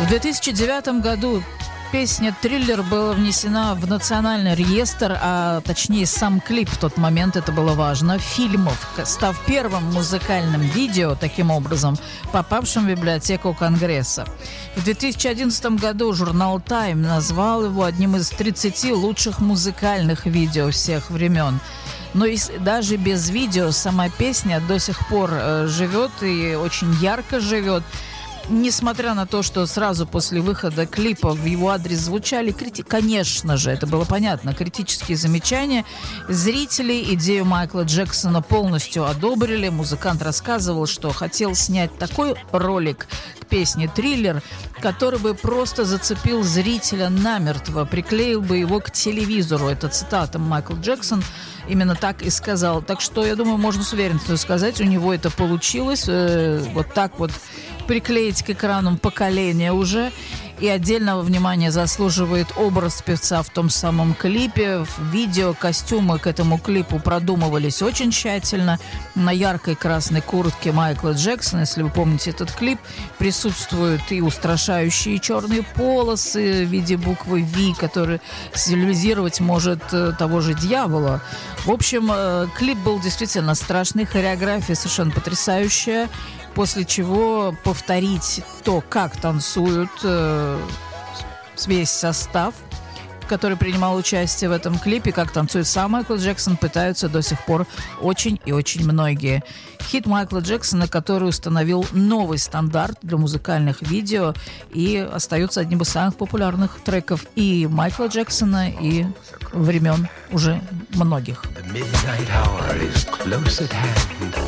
В 2009 году песня «Триллер» была внесена в национальный реестр, а точнее сам клип в тот момент, это было важно, фильмов, став первым музыкальным видео, таким образом, попавшим в библиотеку Конгресса. В 2011 году журнал Time назвал его одним из 30 лучших музыкальных видео всех времен. Но даже без видео сама песня до сих пор живет и очень ярко живет. Несмотря на то, что сразу после выхода клипа в его адрес звучали конечно же, это было понятно, критические замечания, зрители идею Майкла Джексона полностью одобрили. Музыкант рассказывал, что хотел снять такой ролик к песне «Триллер», который бы просто зацепил зрителя намертво, приклеил бы его к телевизору. Это цитата. Майкл Джексон именно так и сказал. Так что, я думаю, можно с уверенностью сказать, у него это получилось. Вот так вот приклеить к экранам поколения уже. И отдельного внимания заслуживает образ певца в том самом клипе. В видео костюмы к этому клипу продумывались очень тщательно. На яркой красной куртке Майкла Джексона, если вы помните этот клип, присутствуют и устрашающие черные полосы в виде буквы V, который символизировать может того же дьявола. В общем, клип был действительно страшный, хореография совершенно потрясающая. После чего повторить то, как танцуют весь состав, который принимал участие в этом клипе, как танцует сам Майкл Джексон, пытаются до сих пор очень и очень многие. Хит Майкла Джексона, который установил новый стандарт для музыкальных видео и остается одним из самых популярных треков и Майкла Джексона, и времен уже многих.